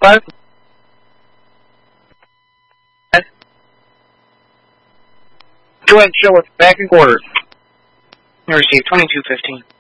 5. Go ahead and show us back in quarters. You received 2215.